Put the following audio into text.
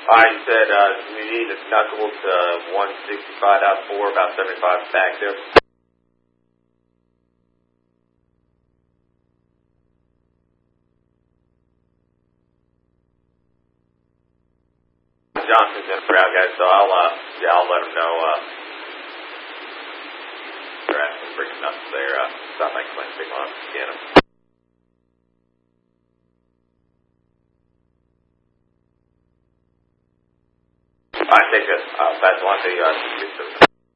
I said we need to knuckle to 165.4, about 75 back there. Johnson's in for out, guys, so I'll let him know. They're asking for knuckles there. Stop my claim signal up, scan him. I take this. That's one thing.